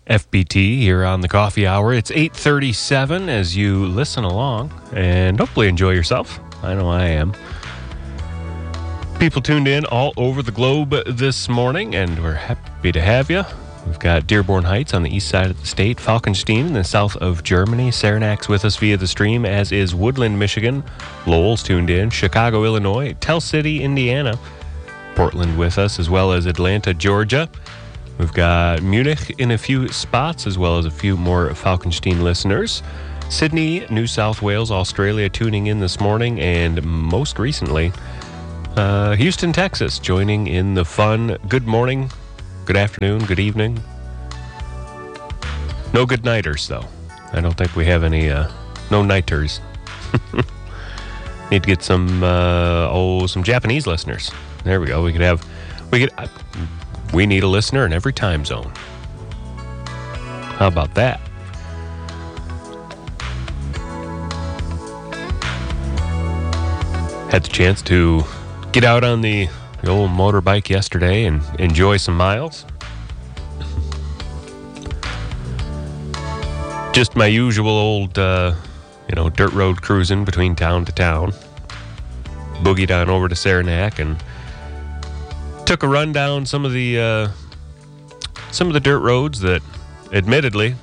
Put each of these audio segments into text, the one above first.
FBT here on the Coffee Hour. It's 8:37 as you listen along and hopefully enjoy yourself. I know I am. People tuned in all over the globe this morning, and we're happy to have you. We've got Dearborn Heights on the east side of the state, Falkenstein in the south of Germany, Saranac's with us via the stream, as is Woodland, Michigan. Lowell's tuned in, Chicago, Illinois, Tell City, Indiana, Portland with us, as well as Atlanta, Georgia. We've got Munich in a few spots, as well as a few more Falkenstein listeners. Sydney, New South Wales, Australia tuning in this morning, and most recently, Houston, Texas, joining in the fun. Good morning, good afternoon, good evening. No good nighters, though. I don't think we have any, no nighters. Need to get some Japanese listeners. There we go. We need a listener in every time zone. How about that? Had the chance to get out on the old motorbike yesterday and enjoy some miles. Just my usual old, dirt road cruising between town to town. Boogied on over to Saranac and took a run down some of the dirt roads that, admittedly,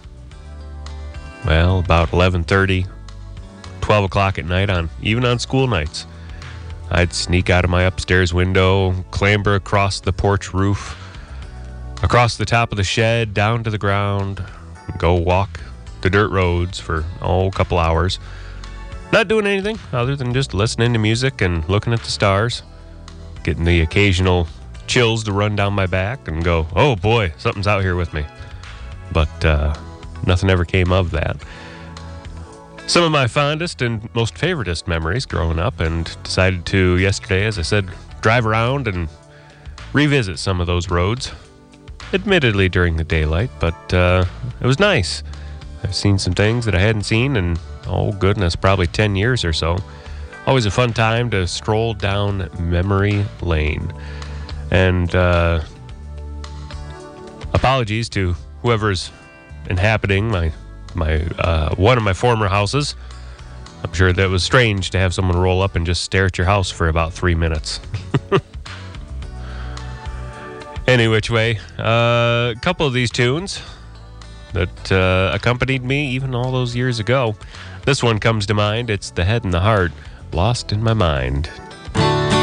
about 11:30, 12 o'clock at night, even on school nights, I'd sneak out of my upstairs window, clamber across the porch roof, across the top of the shed, down to the ground, go walk the dirt roads for a couple hours. Not doing anything other than just listening to music and looking at the stars, getting the occasional chills to run down my back and go, oh boy, something's out here with me. But nothing ever came of that. Some of my fondest and most favoritist memories growing up, and decided to, yesterday, as I said, drive around and revisit some of those roads. Admittedly during the daylight, but it was nice. I've seen some things that I hadn't seen in, probably 10 years or so. Always a fun time to stroll down memory lane. And apologies to whoever's inhabiting my one of my former houses. I'm sure that was strange to have someone roll up and just stare at your house for about 3 minutes. Any which way, a couple of these tunes that accompanied me even all those years ago. This one comes to mind. It's The Head and the Heart, Lost in My Mind.